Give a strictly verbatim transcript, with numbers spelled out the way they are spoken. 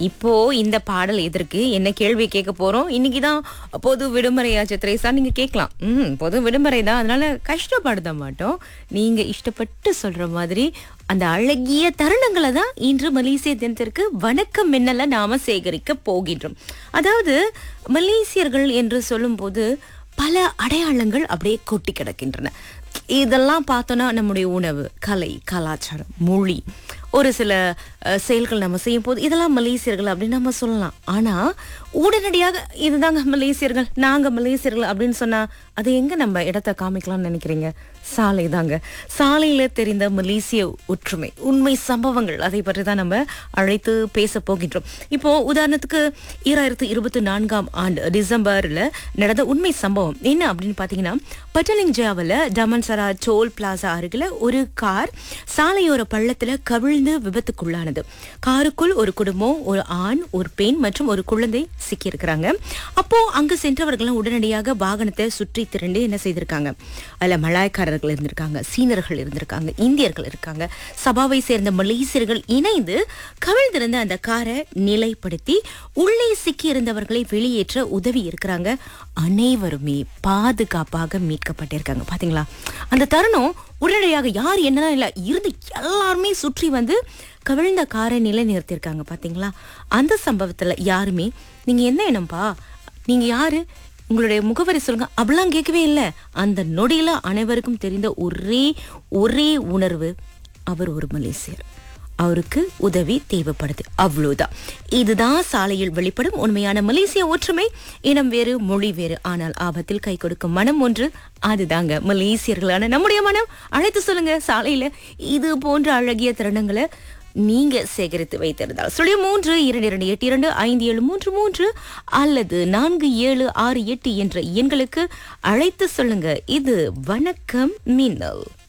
இப்போ இந்த பாடல் எதற்கு என்ன கேள்வி கேட்க போறோம்? இன்னைக்குதான் பொது விடுமுறையாச்சு திரேசா, நீங்க கேட்கலாம். ம் பொது விடுமுறை தான், அதனால கஷ்டப்படுத்த மாட்டோம். நீங்க இஷ்டப்பட்டு சொல்ற மாதிரி அந்த அழகிய தருணங்களை தான் இன்று மலேசிய தினத்திற்கு வணக்கம் மின்னல நாம சேகரிக்க போகின்றோம். அதாவது மலேசியர்கள் என்று சொல்லும்போது பல அடையாளங்கள் அப்படியே கொட்டி கிடக்கின்றன. இதெல்லாம் பார்த்தோன்னா நம்முடைய உணவு, கலை, கலாச்சாரம், மொழி, ஒரு சில அஹ், செயல்கள் நம்ம செய்யும் போது இதெல்லாம் மலேசியர்கள் அப்படின்னு நம்ம சொல்லலாம். ஆனா உடனடியாக இதுதாங்க மலேசியர்கள், நாங்க மலேசியர்கள் அப்படின்னு சொன்னா அது எங்க நம்ம இடத்தை காமிக்கலாம்னு நினைக்கிறீங்க? சாலை தாங்க. சாலையில தெரிந்த மலேசிய ஒற்றுமை, உண்மை சம்பவங்கள், அதை பற்றி தான் நம்ம அழைத்து பேச போகின்றோம். இப்போ உதாரணத்துக்கு ஈராயிரத்து இருபத்தி நான்காம் ஆண்டு டிசம்பர்ல நடந்த உண்மை சம்பவம் என்ன அப்படின்னு பாத்தீங்கன்னா, பட்டலிங்ஜாவில் டமன்சரா டோல் பிளாசா அருகில ஒரு கார் சாலையோர பள்ளத்துல கவிழ்ந்து விபத்துக்குள்ளானது. காருக்குள் ஒரு குடும்பம், ஒரு ஆண், ஒரு பெண் மற்றும் ஒரு குழந்தை சிக்கி இருக்கிறாங்க. அப்போ அங்கு சென்றவர்கள் உடனடியாக வாகனத்தை சுற்றி திரண்டு என்ன செய்திருக்காங்க, அதுல மலாய்க்காரர்கள் இருந்திருக்காங்க, சீனர்கள் இருந்திருக்காங்க, இந்தியர்கள் இருக்காங்க, சபாவை சேர்ந்த மலேசியர்கள் இணைந்து கவிழ்ந்திருந்த அந்த காரை நிலைப்படுத்தி உள்ளே சிக்கி இருந்தவர்களை வெளியேற்ற உதவி இருக்கிறாங்க. அனைவருமே பாதுகாப்பாக மீட்கப்பட்டிருக்காங்க. பாத்தீங்களா அந்த தருணம்? உடனடியாக யார் என்ன இல்ல இருந்து எல்லாருமே சுற்றி வந்து கவிழ்ந்த காரை நிலை நிறுத்திருக்காங்க. பாத்தீங்களா அந்த சம்பவத்துல யாருமே நீங்க என்ன எண்ணம்பா, நீங்க யாரு, உங்களுடைய முகவரி சொல்லுங்க அப்படிலாம் கேட்கவே இல்லை. அந்த நொடியில அனைவருக்கும் தெரிந்த ஒரே ஒரே உணர்வு, அவர் ஒரு மலேசியர், அவருக்கு உதவி தேவைப்படுது, அவ்வளவுதான். இதுதான் சாலையில் வெளிப்படும் உண்மையான மலேசிய ஒற்றுமை. இனம் வேறு, மொழி வேறு, ஆனால் ஆபத்தில் கை கொடுக்கும் மனம் ஒன்று. அதுதாங்க மலேசியர்களான நம்முடைய மனம். அழைத்து சொல்லுங்க, சாலையில இது போன்ற அழகிய தருணங்களை நீங்க சேகரித்து வைத்திருந்தால் சொல்லி மூன்று இரண்டு இரண்டு எட்டு இரண்டு ஐந்து ஏழு மூன்று மூன்று அல்லது நான்கு ஏழு ஆறு எட்டு என்ற எண்களுக்கு அழைத்து சொல்லுங்க. இது வணக்கம் மின்னல்.